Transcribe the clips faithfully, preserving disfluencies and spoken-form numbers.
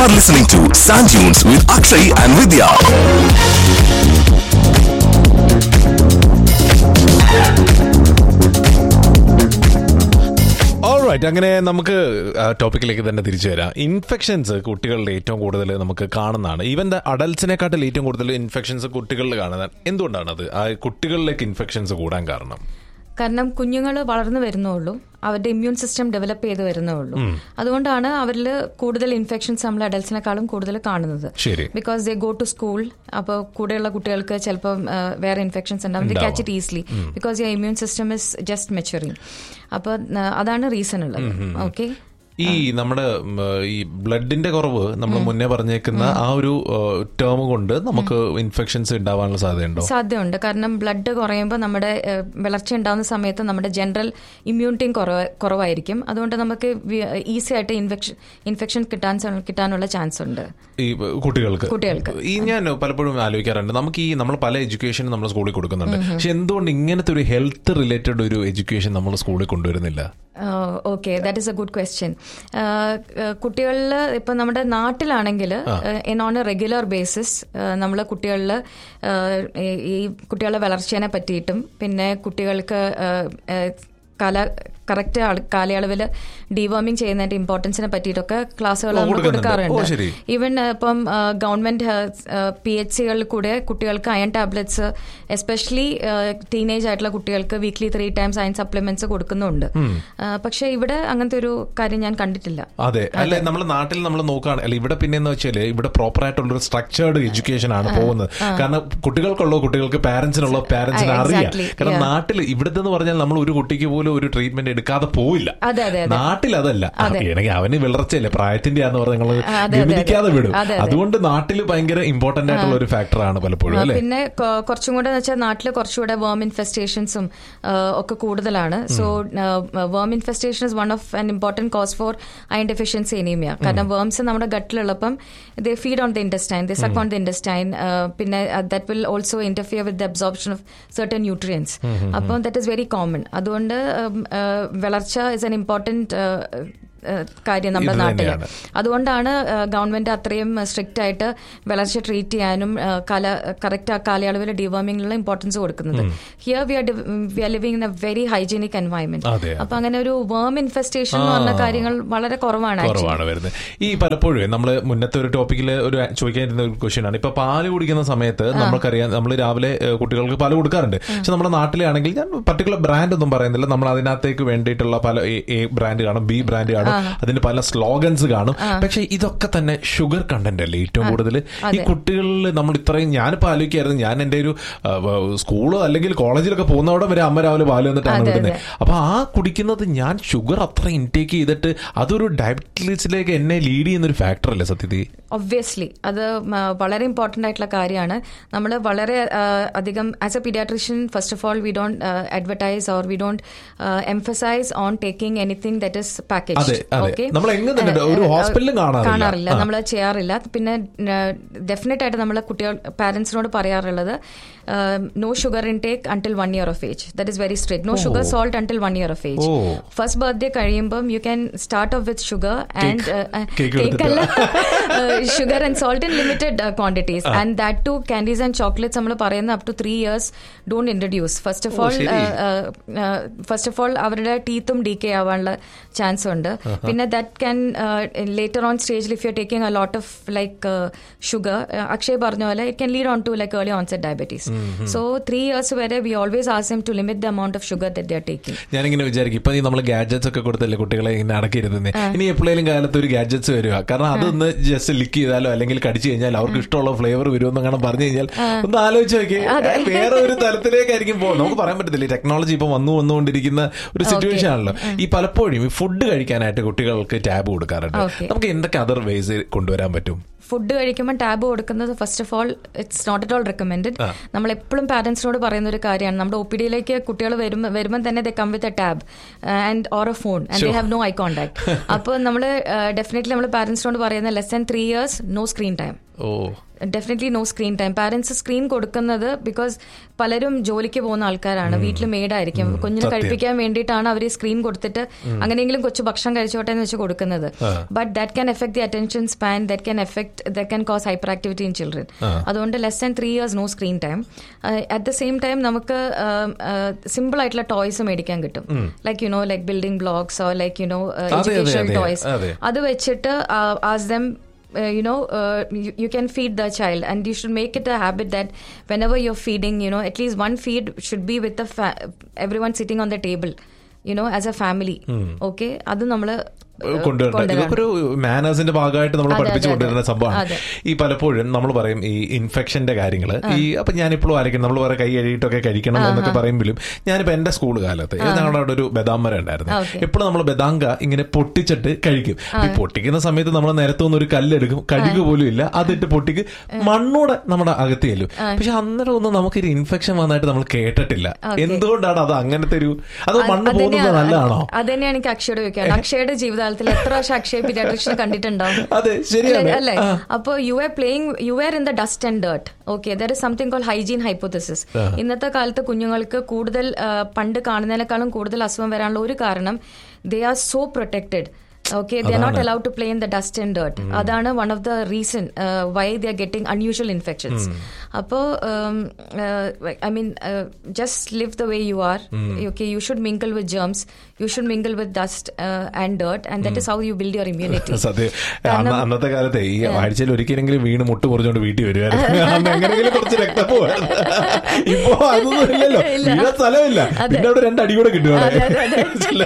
listening to Sand Dunes with Akshay and Vidya. Alright, അങ്ങനെ നമുക്ക് ടോപ്പിക്കിലേക്ക് തന്നെ തിരിച്ചു വരാം. ഇൻഫെക്ഷൻസ് കുട്ടികളിൽ ഏറ്റവും കൂടുതൽ നമുക്ക് കാണുന്നതാണ്. ഈവൻ ദ അഡൽട്സിനെക്കാട്ടിൽ ഏറ്റവും കൂടുതൽ ഇൻഫെക്ഷൻസ് കുട്ടികളിൽ കാണുന്നത് എന്തുകൊണ്ടാണത്? ആ കുട്ടികളിലേക്ക് ഇൻഫെക്ഷൻസ് കൂടാൻ കാരണം കാരണം കുഞ്ഞുങ്ങൾ വളർന്നു വരുന്നുള്ളൂ, അവരുടെ ഇമ്മ്യൂൺ സിസ്റ്റം ഡെവലപ്പ് ചെയ്ത് വരുന്നേ ഉള്ളൂ. അതുകൊണ്ടാണ് അവരിൽ കൂടുതൽ ഇൻഫെക്ഷൻസ് നമ്മൾ അഡൽട്സിനെക്കാളും കൂടുതൽ കാണുന്നത്. Because they go to school, അപ്പോൾ കൂടെയുള്ള കുട്ടികൾക്ക് ചിലപ്പോൾ വേറെ ഇൻഫെക്ഷൻസ് ഉണ്ടാവും. ദേ catch it easily because your immune system is just maturing. അപ്പോൾ അതാണ് റീസൺ ഉള്ളത്. ഓക്കെ, ഈ നമ്മുടെ ഈ ബ്ലഡിന്റെ കുറവ് നമ്മൾ മുന്നേ പറഞ്ഞേക്കുന്ന ആ ഒരു ടേം കൊണ്ട് നമുക്ക് ഇൻഫെക്ഷൻസ് ഉണ്ടാവാനുള്ള സാധ്യതയുണ്ടോ? സാധ്യതയുണ്ട്. കാരണം ബ്ലഡ് കുറയുമ്പോൾ നമ്മുടെ വളർച്ച ഉണ്ടാകുന്ന സമയത്ത് നമ്മുടെ ജനറൽ ഇമ്മ്യൂണിറ്റിയും കുറവായിരിക്കും. അതുകൊണ്ട് നമുക്ക് ഈസി ആയിട്ട് ഇൻഫെക്ഷൻ ഇൻഫെക്ഷൻ കിട്ടാൻ കിട്ടാനുള്ള ചാൻസ് ഉണ്ട് ഈ കുട്ടികൾക്ക് കുട്ടികൾക്ക് ഈ ഞാൻ പലപ്പോഴും ആലോചിക്കാറുണ്ട്, നമുക്ക് ഈ നമ്മൾ പല എഡ്യൂക്കേഷനും നമ്മൾ സ്കൂളിൽ കൊടുക്കുന്നുണ്ട്, പക്ഷെ എന്തുകൊണ്ട് ഇങ്ങനത്തെ ഒരു ഹെൽത്ത് റിലേറ്റഡ് ഒരു എഡ്യൂക്കേഷൻ നമ്മൾ സ്കൂളിൽ കൊണ്ടുവരുന്നില്ല? Okay, that is A good question. കുട്ടികളിൽ ഇപ്പം നമ്മുടെ നാട്ടിലാണെങ്കിൽ in on A regular basis നമ്മൾ കുട്ടികളിൽ ഈ കുട്ടികളുടെ വളർച്ചേനെ പറ്റിയിട്ടും പിന്നെ കുട്ടികൾക്ക് കാല കറക്റ്റ് കാലയളവിൽ ഡീവേമിംഗ് ചെയ്യുന്നതിന്റെ ഇമ്പോർട്ടൻസിനെ പറ്റിയിട്ടൊക്കെ ക്ലാസ്സുകൾ നമ്മൾ കൊടുക്കാറുണ്ട്. ഈവൻ ഇപ്പം ഗവൺമെന്റ് പി എച്ച് സികളിൽ കൂടെ കുട്ടികൾക്ക് അയൺ ടാബ്ലറ്റ്സ് എസ്പെഷ്യലി ടീനേജ് ആയിട്ടുള്ള കുട്ടികൾക്ക് weekly three times iron supplements കൊടുക്കുന്നുണ്ട്. പക്ഷെ ഇവിടെ അങ്ങനത്തെ ഒരു കാര്യം ഞാൻ കണ്ടിട്ടില്ല. അതെ, അല്ലെ നമ്മുടെ നാട്ടിൽ നമ്മൾ നോക്കുകയാണ്, അല്ലെ ഇവിടെ പിന്നെന്ന് വെച്ചാൽ ഇവിടെ പ്രോപ്പർ ആയിട്ടുള്ള ഒരു സ്ട്രക്ചേർഡ് എഡ്യൂക്കേഷൻ ആണ് പോകുന്നത്. കാരണം കുട്ടികൾക്കുള്ള കുട്ടികൾക്ക് പാരന്റ്സിനുള്ള പാരന്റ്സിന് അറിയാം. കാരണം നാട്ടിൽ ഇവിടുത്തെ എന്ന് പറഞ്ഞാൽ നമ്മൾ ഒരു കുട്ടിക്ക് പോലും ഒരു ട്രീറ്റ്മെന്റ് എടുക്കാതെ പോവില്ല. നാട്ടിൽ അതല്ല, ആണെങ്കിൽ അവന് വിളർച്ചയല്ലേ പ്രായത്തിന്റെ ആന്ന് പറഞ്ഞാൽ നിങ്ങൾ ഗമനിക്കാതെ വിടും. അതുകൊണ്ട് നാട്ടിൽ ഭയങ്കര ഇമ്പോർട്ടന്റ് ആയിട്ടുള്ള ഒരു ഫാക്ടറാണ് പലപ്പോഴും. അല്ലെ, പിന്നെ കുറച്ചും കൂടെ വെച്ചാൽ നാട്ടിൽ കുറച്ചുകൂടെ വേം ഇൻഫെസ്റ്റേഷൻസും ഒക്കെ കൂടുതലാണ്. സോ വേം infestation is one of an important cos four iron deficiency anaemia. കാരണം വേംസ് നമ്മുടെ ഗട്ടിലുള്ളപ്പം ദേ feed on the intestine, they suck on the intestine. പിന്നെ that will also interfere with the absorption of certain nutrients. അപ്പം that is very common. അതുകൊണ്ട് വളർച്ച is an important കാര്യം നമ്മുടെ നാട്ടില്. അതുകൊണ്ടാണ് ഗവൺമെന്റ് അത്രയും സ്ട്രിക്റ്റ് ആയിട്ട് വളർച്ച ട്രീറ്റ് ചെയ്യാനും കാല കറക്റ്റ് ആ കാലയളവിൽ ഡിവേമിംഗിനുള്ള ഇമ്പോർട്ടൻസ് കൊടുക്കുന്നത്. Here we R V are living in A very hygienic environment. അപ്പൊ അങ്ങനെ ഒരു വേം ഇൻഫെസ്റ്റേഷൻ എന്ന് പറഞ്ഞ കാര്യങ്ങൾ വളരെ കുറവാണ് വരുന്നത്. ഈ പലപ്പോഴും നമ്മള് മുന്നത്തെ ഒരു ടോപ്പിക്കിൽ ഒരു ചോദിക്കാനിരുന്ന ഒരു ക്വസ്റ്റ്യൻ ആണ്, ഇപ്പൊ പാല് കുടിക്കുന്ന സമയത്ത് നമ്മൾക്കറിയാം നമ്മൾ രാവിലെ കുട്ടികൾക്ക് പാല് കൊടുക്കാറുണ്ട്. പക്ഷെ നമ്മുടെ നാട്ടിലെ ആണെങ്കിൽ ഞാൻ പർട്ടിക്കുലർ ബ്രാൻഡ് ഒന്നും പറയുന്നില്ല, നമ്മൾ അതിനകത്തേക്ക് വേണ്ടിയിട്ടുള്ള പല എ ബ്രാൻഡ് കാണും, ബി ബ്രാൻഡ് കാണും, അതിന് പല സ്ലോഗൻസ് കാണും. പക്ഷെ ഇതൊക്കെ തന്നെ ഷുഗർ കണ്ടന്റ് അല്ലേ ഏറ്റവും കൂടുതൽ ഈ കുട്ടികളിൽ. നമ്മൾ ഇത്രയും ഞാനിപ്പോ ആലോചിക്കായിരുന്നു, ഞാൻ എന്റെ ഒരു സ്കൂള് അല്ലെങ്കിൽ കോളേജിലൊക്കെ പോകുന്നവിടെ വരെ അമ്മ രാവിലെ പാല് വന്നിട്ടാണ് വിടുന്നത്. അപ്പൊ ആ കുടിക്കുന്നത് ഞാൻ ഷുഗർ അത്ര ഇൻടേക്ക് ചെയ്തിട്ട് അതൊരു ഡയബറ്റീസിലേക്ക് എന്നെ ലീഡ് ചെയ്യുന്ന ഒരു ഫാക്ടർ അല്ലേ സത്യത്തിൽ? ഒബ്വിയസ്ലി അത് വളരെ ഇമ്പോർട്ടന്റ് ആയിട്ടുള്ള കാര്യമാണ്. നമ്മൾ വളരെ അധികം as A paediatrician first of all we don't advertise or we don't emphasise on taking anything that is package. കാണാറില്ല, നമ്മൾ ചെയ്യാറില്ല. പിന്നെ ഡെഫിനറ്റ് ആയിട്ട് നമ്മൾ കുട്ടികൾ പാരന്റ്സിനോട് പറയാറുള്ളത് no sugar intake until one year of age. That is very strict. No sugar salt until one year of age. First birthday കഴിയുമ്പം you can start off with sugar and cake അല്ല sugar and salt in limited quantities. And that to candies and chocolates നമ്മൾ പറയുന്ന up to three years don't introduce. First of all first of all അവരുടെ ടീത്തും decay ആവാനുള്ള chance ഉണ്ട്. പിന്നെ that can later on സ്റ്റേജിൽ if you are taking a lot of like sugar, Akshay പറഞ്ഞ പോലെ it can lead on to like early onset diabetes. So three years വരെ we always ask them to limit the amount of sugar that they are taking. ഞാനിങ്ങനെ വിചാരിക്കും, ഇപ്പൊ നമ്മൾ gadgets ഒക്കെ കൊടുത്തല്ലേ കുട്ടികളെ ഇങ്ങനെ അടക്കിയിരുന്നത്, ഇനി എപ്പോഴേലും കാലത്ത് ഒരു ഗാഡ്ജറ്റ്സ് വരിക, കാരണം അതൊന്ന് ജസ്റ്റ് ലിക്ക് ചെയ്താലോ അല്ലെങ്കിൽ കടിച്ചു കഴിഞ്ഞാൽ അവർക്ക് ഇഷ്ടമുള്ള ഫ്ലേവർ വരുമെന്ന് അങ്ങനെ പറഞ്ഞു കഴിഞ്ഞാൽ ഒന്ന് ആലോചിച്ച് നോക്കി വേറെ ഒരു തലത്തിലേക്കായിരിക്കും പോകുന്നത്. നമുക്ക് പറയാൻ പറ്റത്തില്ല, ടെക്നോളജി ഇപ്പൊ വന്നു വന്നുകൊണ്ടിരിക്കുന്ന ഒരു സിറ്റുവേഷൻ ആണല്ലോ. ഈ പലപ്പോഴും ഈ ഫുഡ് കഴിക്കാനായിട്ട് കുട്ടികൾക്ക് ടാബ് കൊടുക്കാറുണ്ട്. നമുക്ക് എന്തൊക്കെ അതർ വേസ് കൊണ്ടുവരാൻ പറ്റും? ഫുഡ് കഴിക്കുമ്പോൾ ടാബ് കൊടുക്കുന്നത് first of all it's not at all recommended. നമ്മൾ എപ്പോഴും പാരന്റ്സിനോട് പറയുന്ന ഒരു കാര്യമാണ്, നമ്മുടെ ഒ പി ഡിയിലേക്ക് കുട്ടികൾ വരുമ്പോൾ വരുമ്പോൾ തന്നെ they come with a tab and or A phone and they have no eye contact. അപ്പോൾ നമ്മൾ ഡെഫിനറ്റ്ലി നമ്മൾ പാരന്റ്സിനോട് പറയുന്ന less than three years no screen time. Definitely no screen time. Parents screen കൊടുക്കുന്നത് ബിക്കോസ് പലരും ജോലിക്ക് പോകുന്ന ആൾക്കാരാണ്, വീട്ടിൽ മെയ്ഡായിരിക്കും, കുഞ്ഞിനെ കഴിപ്പിക്കാൻ വേണ്ടിയിട്ടാണ് അവർ സ്ക്രീൻ കൊടുത്തിട്ട് അങ്ങനെയെങ്കിലും കൊച്ചു ഭക്ഷണം കഴിച്ചോട്ടെ എന്ന് വെച്ച് കൊടുക്കുന്നത്. But that can effect the attention span, that can effect that can cos hyper activity in children. അതുകൊണ്ട് less than three years no screen time. At the same time നമുക്ക് സിമ്പിൾ ആയിട്ടുള്ള ടോയ്സ് മേടിക്കാൻ കിട്ടും, like you know like building blocks or like you know educational toys. അത് വെച്ചിട്ട് as dum Uh, you know uh, you, you can feed the child, and you should make it a habit that whenever you're feeding, you know, at least one feed should be with the fa- everyone sitting on the table, you know, as a family. mm. Okay, adu nammal കൊണ്ടുവരേണ്ട ഇതൊക്കെ മാനേഴ്സിന്റെ ഭാഗമായിട്ട് നമ്മൾ പഠിപ്പിച്ചു കൊണ്ടുവരുന്ന സംഭവമാണ്. ഈ പലപ്പോഴും നമ്മൾ പറയും ഈ ഇൻഫെക്ഷന്റെ കാര്യങ്ങൾ, ഈ അപ്പൊ ഞാനിപ്പോഴും ആയിരിക്കും നമ്മൾ വേറെ കൈ കഴുകിയിട്ടൊക്കെ കഴിക്കണം എന്നൊക്കെ പറയുമ്പോഴും, ഞാനിപ്പോ എന്റെ സ്കൂൾ കാലത്ത് ഞങ്ങളുടെ അവിടെ ഒരു ബദാം മരം ഉണ്ടായിരുന്നു. എപ്പോഴും നമ്മൾ ബദാങ്ക ഇങ്ങനെ പൊട്ടിച്ചിട്ട് കഴിക്കും. ഈ പൊട്ടിക്കുന്ന സമയത്ത് നമ്മൾ നിരത്തുനിന്ന് ഒരു കല്ലെടുക്കും, കഴുകുക പോലും ഇല്ല, അതിട്ട് പൊട്ടിക്ക് മണ്ണൂടെ നമ്മുടെ അകത്ത് ചെല്ലും. പക്ഷെ അന്നേരം ഒന്നും നമുക്കൊരു ഇൻഫെക്ഷൻ വന്നായിട്ട് നമ്മൾ കേട്ടിട്ടില്ല. എന്തുകൊണ്ടാണ് അത് അങ്ങനത്തെ ഒരു, അത് മണ്ണ് പോകുന്നത് നല്ലതാണോ? അത് തന്നെയാണ് എനിക്ക് അക്ഷയോട് ചോദിക്കാൻ. അക്ഷയുടെ ജീവിതം എത്ര വർഷം അക്ഷയ പീഡിയാട്രിഷ്യനെ കണ്ടിട്ടുണ്ടാവും അല്ലേ? അപ്പൊ you are playing you are in the dust and dirt. Okay, there is something called hygiene hypothesis. ഇന്നത്തെ കാലത്ത് കുഞ്ഞുങ്ങൾക്ക് കൂടുതൽ പണ്ട് കാണുന്നതിനേക്കാളും കൂടുതൽ അസുഖം വരാനുള്ള ഒരു കാരണം they are so protected. Okay, they are not allowed to play in the dust and dirt. Mm. Adana one of the reason uh, why they are getting unusual infections. Mm. Appo um, uh, I mean uh, just live the way you are. Mm. Okay, you should mingle with germs, you should mingle with dust uh, and dirt, and that mm. is how you build your immunity. Sade annathe kalathe ee aazhil orikkelengil veenu muttu porjondu veetti varuvaru enganengile korchu rakta povaru ipo adonnu illalo veera thalavilla pinne avade rendu adi kude kittuvaru.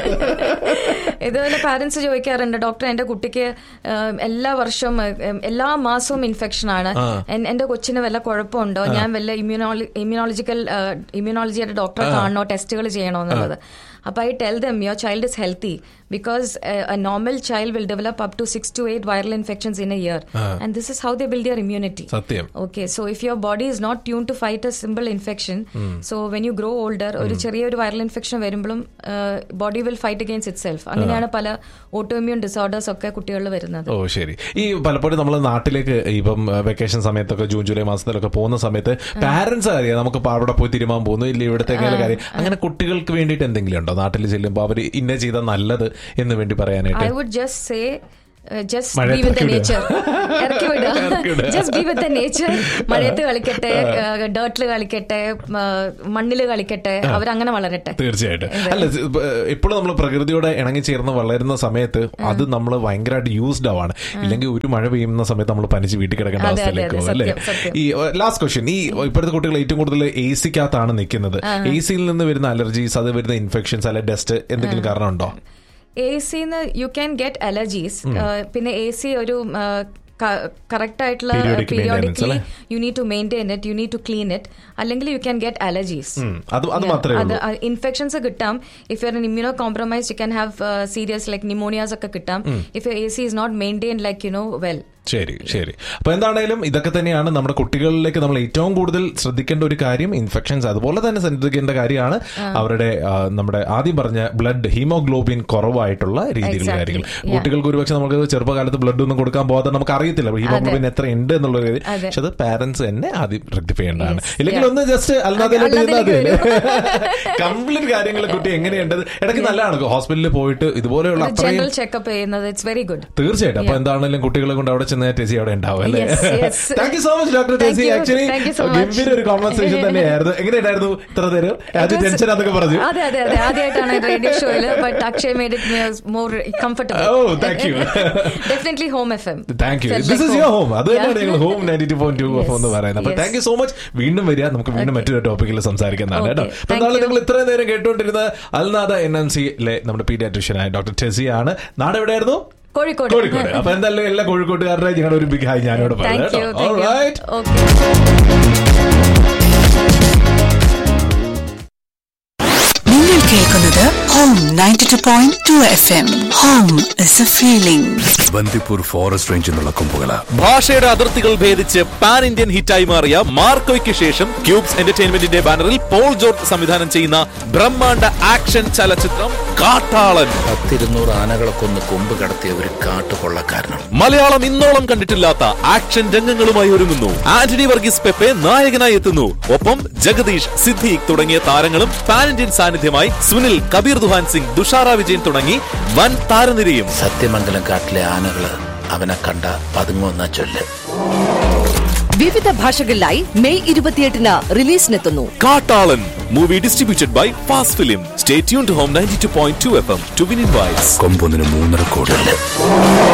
ഇതുപോലെ parents ചോദിക്കാറുണ്ട്, doctor എന്റെ കുട്ടിക്ക് എല്ലാ വർഷവും എല്ലാ മാസവും infection ആണ്, എന്റെ കൊച്ചിന് വല്ല കുഴപ്പമുണ്ടോ, ഞാൻ വല്ല ഇമ്മ്യൂണോളജി ഇമ്മ്യൂണോളജിക്കൽ ഇമ്മ്യൂണോളജിയുടെ ഡോക്ടറെ കാണണോ, ടെസ്റ്റുകൾ ചെയ്യണോ എന്നുള്ളത്. Appa I tell them your child is healthy because a, a normal child will develop up to six to eight viral infections in a year, uh. and this is how they build their immunity. Satyam. Okay, so if your body is not tuned to fight a simple infection, mm. so when you grow older, oru cheriya oru viral infection varumbulum body will fight against itself. അങ്ങനെയാണ് പല autoimmune disorders ഒക്കെ കുട്ടികളിൽ വരുന്നത്. ഓ ശരി. ഈ പലപ്പോഴും നമ്മൾ നാട്ടിലേക്ക് ഇപ്പം വെക്കേഷൻ സമയത്തൊക്കെ ജൂൺ ജൂലൈ മാസത്തിലൊക്കെ പോകുന്ന സമയത്ത് പാരന്റ്സ് അറിയാം നമുക്ക് അവിടെ പോയി തിരുമാൻ പോകുന്നു ഇല്ല ഇവിടുത്തെ കാര്യം, അങ്ങനെ കുട്ടികൾക്ക് വേണ്ടിയിട്ട് എന്തെങ്കിലും ഉണ്ടോ നാട്ടിൽ ചെല്ലുമ്പോൾ അവർ ഇന്ന ചെയ്ത നല്ലത് എന്ന് വേണ്ടി പറയാനായിട്ട്? I would just say Uh, just be with the nature. Just be with the nature. മഴയത്ത് കളിക്കട്ടെ, ഡേർട്ടില് കളിക്കട്ടെ, മണ്ണില് കളിക്കട്ടെ, അവരങ്ങനെ വളരട്ടെ. തീർച്ചയായിട്ടും. അല്ല, എപ്പോഴും നമ്മൾ പ്രകൃതിയോടെ ഇണങ്ങിച്ചേർന്ന് വളരുന്ന സമയത്ത് അത് നമ്മൾ ഭയങ്കരമായിട്ട് യൂസ്ഡ് ആവാണ്. ഇല്ലെങ്കിൽ ഒരു മഴ പെയ്യുന്ന സമയത്ത് നമ്മൾ പനിച്ച് വീട്ടിൽ കിടക്കേണ്ട അവസ്ഥയിലേക്ക് പോകും അല്ലേ? ഈ ലാസ്റ്റ് ക്വസ്റ്റ്യൻ, ഈ ഇപ്പോഴത്തെ കുട്ടികൾ ഏറ്റവും കൂടുതൽ എ സിക്കകത്താണ് നിൽക്കുന്നത്. എ സിയിൽ നിന്ന് വരുന്ന അലർജീസ്, അത് വരുന്ന ഇൻഫെക്ഷൻസ് അല്ലെ ഡസ്റ്റ്, എന്തെങ്കിലും കാരണം ഉണ്ടോ? A Sindh you can get allergies. പിന്നെ എ സി ഒരു കറക്റ്റ് ആയിട്ടുള്ള periodically you need to maintain it, you need to clean it, അല്ലെങ്കിൽ യു ക്യാൻ ഗെറ്റ് അലർജീസ്. അത് ഇൻഫെക്ഷൻസ് കിട്ടാം. If you are N immuno compromised you can have serious like pneumonias ഒക്കെ കിട്ടാം if your A C is not maintain like you know well. ശരി ശരി. അപ്പൊ എന്താണേലും ഇതൊക്കെ തന്നെയാണ് നമ്മുടെ കുട്ടികളിലേക്ക് നമ്മൾ ഏറ്റവും കൂടുതൽ ശ്രദ്ധിക്കേണ്ട ഒരു കാര്യം, ഇൻഫെക്ഷൻസ്. അതുപോലെ തന്നെ ശ്രദ്ധിക്കേണ്ട കാര്യമാണ് അവരുടെ നമ്മുടെ ആദ്യം പറഞ്ഞ ബ്ലഡ് ഹീമോഗ്ലോബിൻ കുറവായിട്ടുള്ള രീതിയിലുള്ള കാര്യങ്ങൾ. കുട്ടികൾക്ക് ഒരുപക്ഷെ നമുക്ക് ചെറുപ്പകാലത്ത് ബ്ലഡ് ഒന്നും കൊടുക്കാൻ പോകാതെ നമുക്ക് അറിയത്തില്ല ഹീമോഗ്ലോബിൻ എത്ര ഉണ്ട് എന്നുള്ള കാര്യം. പക്ഷെ അത് പാരന്റ്സ് തന്നെ ആദ്യം റെക്ടിഫൈ ചെയ്യേണ്ടതാണ്. ഇല്ലെങ്കിൽ ഒന്ന് ജസ്റ്റ് അല്ലാതെ കംപ്ലീറ്റ് കാര്യങ്ങൾ കുട്ടി എങ്ങനെയുണ്ടത് ഇടയ്ക്ക് നല്ലതാണ് ഹോസ്പിറ്റലിൽ പോയിട്ട് ഇതുപോലെയുള്ള ചെക്കപ്പ് ചെയ്യുന്നത്. It's very good. തീർച്ചയായിട്ടും. അപ്പൊ എന്താണെങ്കിലും കുട്ടികളെ കൊണ്ട് അവിടെ ടെസി അവിടെ ഉണ്ടാവും അല്ലേ? Thank you so much doctor Tessy. Actually ഗംഭീര ഒരു കോൺവെർസേഷൻ തന്നെയായിരുന്നു. എങ്ങനെയായിരുന്നു ഇത്ര നേരം? ആദ്യം ടെൻഷൻ അതൊക്കെ പറഞ്ഞു. അതെ അതെ അതെ ആദ്യമായിട്ടാണ് റേഡിയോ ഷോയിൽ. But Akshay made it more comfortable. Oh thank you. Definitely home FM. Thank you. This is your home. അത് തന്നെയാണ് ഞങ്ങൾ home ninety two point two F എന്ന് പറയുന്നത്. അപ്പൊ താങ്ക് യു സോ മച്ച്. വീണ്ടും വരിക, നമുക്ക് വീണ്ടും മറ്റൊരു ടോപ്പിക്കിൽ സംസാരിക്കുന്നതാണ് കേട്ടോ. അപ്പൊ നാളെ നിങ്ങൾ ഇത്രയും നേരം കേട്ടുകൊണ്ടിരുന്നത് അൽനാദ എൻ എം സിയിലെ നമ്മുടെ പീഡിയാട്രിഷ്യനായ ഡോക്ടർ ടെസി ആണ്. നാട് എവിടെയായിരുന്നു? കോഴിക്കോട്. കോഴിക്കോട്. അപ്പൊ എന്തായാലും എല്ലാ കോഴിക്കോട്ടുകാരുടെ ഞങ്ങളുടെ ഒരു ബിഗ് ഹായ് ഞാനോട് പറയാം. നിങ്ങൾ കേൾക്കുന്നത് home ninety two point two F M. Home is A feeling. Bandipur forest റേഞ്ചിൽ നിന്നുള്ള കൊമ്പുകള. ഭാഷയുടെ അതിർത്തികൾ ഭേദിച്ച് പാൻ ഇന്ത്യൻ ഹിറ്റായി മാറിയ മാർക്കോയ്ക്ക് ശേഷം ക്യൂബ്സ് എന്റർടൈൻമെന്റിന്റെ ബാനറിൽ പോൾ ജോർജ് സംവിധാനം ചെയ്യുന്ന ബ്രഹ്മാണ്ഡ ആക്ഷൻ ചലച്ചിത്രം കാട്ടാളൻ. പത്തിരുന്നൂറ് ആനകളെ കൊന്ന് കൊമ്പ് കടത്തിയ ഒരു കാട്ടുകൊള്ളക്കാരനാണ്. മലയാളം ഇന്നോളം കണ്ടിട്ടില്ലാത്ത ആക്ഷൻ രംഗങ്ങളുമായി ഒരുങ്ങുന്നു. ആന്റണി വർഗീസ് പെപ്പെ നായകനായി എത്തുന്നു. ഒപ്പം ജഗദീഷ്, സിദ്ദീഖ് തുടങ്ങിയ താരങ്ങളും പാൻ ഇന്ത്യൻ സാന്നിധ്യമായി സുനിൽ, കബീർ ദുഹാൻ സിംഗ്, തുഷാര വിജയൻ തുടങ്ങി വൻ താരനിരയും. സത്യമംഗലം കാട്ടിലെ ആനകള് അവനെ കണ്ട പതുങ്ങുന്ന ചൊല്ല്. വിവിധ ഭാഷകളിലായി മെയ് ഇരുപത്തിയെട്ടിന് റിലീസിനെത്തുന്നു കാട്ടാളൻ. Movie distributed by fast film. Stay tuned to home ninety two point two F M to win invites. കൊമ്പൊന്നിന് മൂന്നര കോടി.